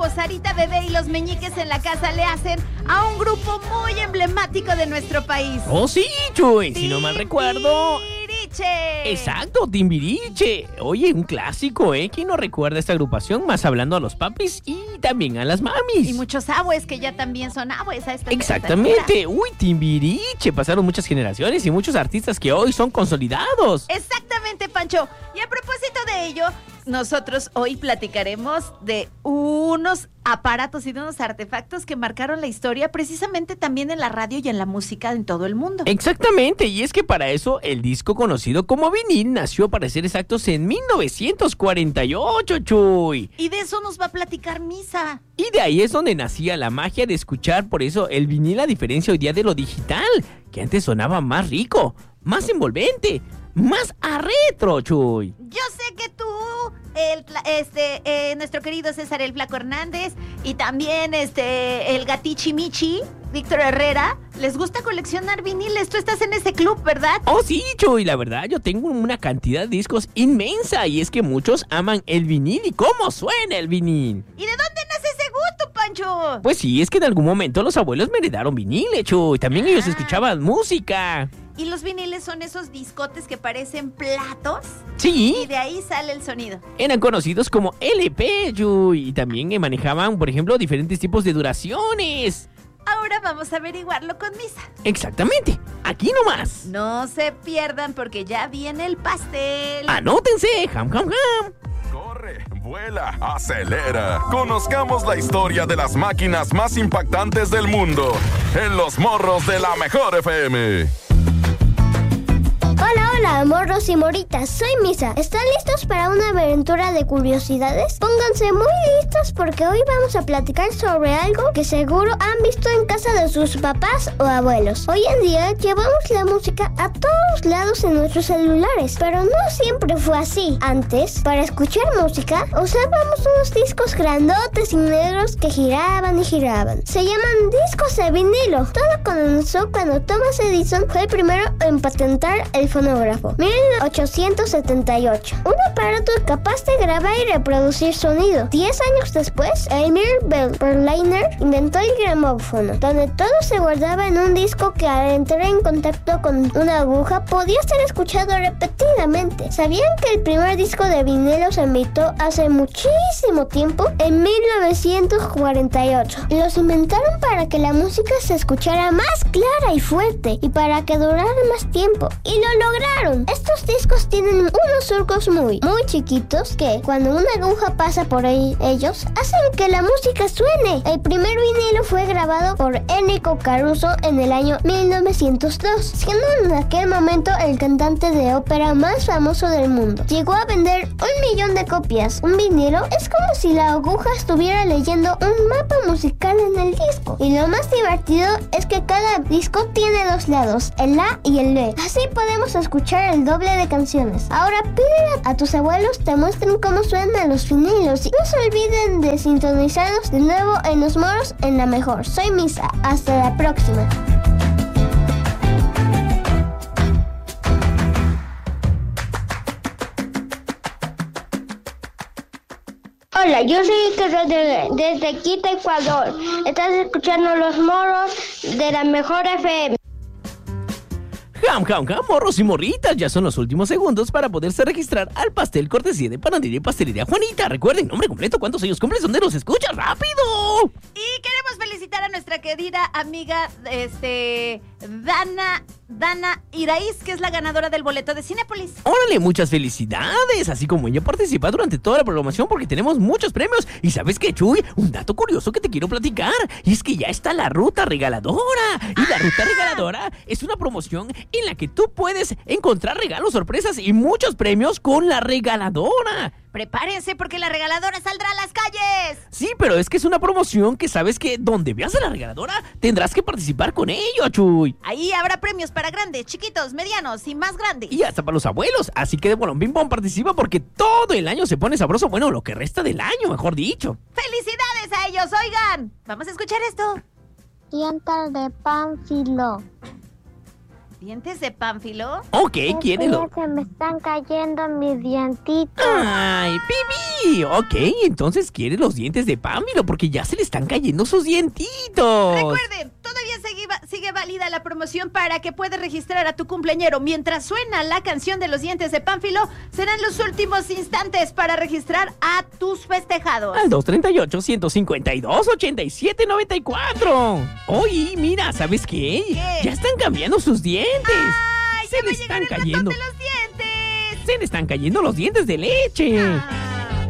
grupo Sarita Bebé y los Meñiques en la casa le hacen a un grupo muy emblemático de nuestro país. ¡Oh, sí, Chuy! Si no mal recuerdo... Timbiriche. Exacto, Timbiriche. Oye, un clásico, ¿eh? ¿Quién no recuerda esta agrupación? Más hablando a los papis y también a las mamis. Y muchos abues que ya también son abues a esta Exactamente. Uy, Timbiriche. Pasaron muchas generaciones y muchos artistas que hoy son consolidados. Exactamente, Pancho. Y a propósito de ello, nosotros hoy platicaremos de unos aparatos y de unos artefactos que marcaron la historia precisamente también en la radio y en la música en todo el mundo. Exactamente, y es que para eso el disco conocido como vinil nació, para ser exactos, en 1948, Chuy. Y de eso nos va a platicar Misa. Y de ahí es donde nacía la magia de escuchar, por eso el vinil, a diferencia hoy día de lo digital, que antes sonaba más rico, más envolvente, más a retro, Chuy. Yo sé que tú, nuestro querido César el Flaco Hernández y también el Gatichi Michi, Víctor Herrera, les gusta coleccionar viniles. Tú estás en ese club, ¿verdad? Oh, sí, Chuy, la verdad, yo tengo una cantidad de discos inmensa y es que muchos aman el vinil y cómo suena el vinil. ¿Y de dónde nace ese gusto, Pancho? Pues sí, es que en algún momento los abuelos me heredaron viniles, Chuy. También ellos escuchaban música. ¿Y los viniles son esos discotes que parecen platos? Sí. Y de ahí sale el sonido. Eran conocidos como LP, Chuy. Y también manejaban, por ejemplo, diferentes tipos de duraciones. Ahora vamos a averiguarlo con Misa. Exactamente, aquí nomás. No se pierdan porque ya viene el pastel. Anótense, jam, jam, jam. Corre, vuela, acelera. Conozcamos la historia de las máquinas más impactantes del mundo en Los Morros de la Mejor FM. Hola, morros y moritas, soy Misa. ¿Están listos para una aventura de curiosidades? Pónganse muy listos porque hoy vamos a platicar sobre algo que seguro han visto en casa de sus papás o abuelos. Hoy en día llevamos la música a todos lados en nuestros celulares, pero no siempre fue así. Antes, para escuchar música, usábamos unos discos grandotes y negros que giraban y giraban. Se llaman discos de vinilo. Todo comenzó cuando Thomas Edison fue el primero en patentar el fonógrafo. 1878. Un aparato capaz de grabar y reproducir sonido. 10 años después, Emil Berliner inventó el gramófono, donde todo se guardaba en un disco que al entrar en contacto con una aguja podía ser escuchado repetidamente. ¿Sabían que el primer disco de vinilo se emitió hace muchísimo tiempo? En 1948. Los inventaron para que la música se escuchara más clara y fuerte y para que durara más tiempo. Y lo lograron. Estos discos tienen unos surcos muy chiquitos que cuando una aguja pasa por ellos hacen que la música suene. El primer vinilo fue grabado por Enrico Caruso en el año 1902, siendo en aquel momento el cantante de ópera más famoso del mundo. Llegó a vender 1 millón de copias. Un vinilo es como si la aguja estuviera leyendo un mapa musical en el disco. Y lo más divertido es que cada disco tiene 2 lados, el A y el B. Así podemos escuchar el doble de canciones. Ahora pídele a tus abuelos te muestren cómo suenan los vinilos y no se olviden de sintonizarnos de nuevo en Los Morros en la Mejor. Soy Misa. Hasta la próxima. Hola, yo soy Iker Rodríguez, desde Quito, Ecuador. Estás escuchando Los Morros de la Mejor FM. Jam, jam, jam, morros y morritas, ya son los últimos segundos para poderse registrar al pastel cortesía de Panadería y Pastelería Juanita. Recuerden, nombre completo, cuántos años cumples, dónde los escuchas, rápido. Y queremos felicitar a nuestra querida amiga, Dana Iraíz, que es la ganadora del boleto de Cinépolis. Órale, muchas felicidades, así como ella participa durante toda la programación porque tenemos muchos premios. Y ¿sabes qué, Chuy? Un dato curioso que te quiero platicar, y es que ya está la Ruta Regaladora. Y la Ruta Regaladora es una promoción en la que tú puedes encontrar regalos, sorpresas y muchos premios con la Regaladora. Prepárense porque la regaladora saldrá a las calles. Sí, pero es que es una promoción que sabes que donde veas a la Regaladora tendrás que participar con ello, Chuy. Ahí habrá premios para grandes, chiquitos, medianos y más grandes. Y hasta para los abuelos, así que de bolón bim bom participa porque todo el año se pone sabroso, bueno, lo que resta del año, mejor dicho. ¡Felicidades a ellos! Oigan, vamos a escuchar esto. Dientes de Pánfilo. ¿Dientes de Pánfilo? Ok, ¿quiere Ya los...? se me están cayendo mis dientitos. ¡Ay, Pipi! Ok, entonces quiere los dientes de Pánfilo porque ya se le están cayendo sus dientitos. Recuerden, todavía sigue válida la promoción para que puedas registrar a tu cumpleañero. Mientras suena la canción de los dientes de Pánfilo, serán los últimos instantes para registrar a tus festejados. Al 238-152-8794. Oye, mira, ¿sabes qué? ¿Qué? Ya están cambiando sus dientes. ¡Ay, Se ya va le a llegar están el ratón cayendo. de los dientes! Se le están cayendo los dientes de leche. Ah.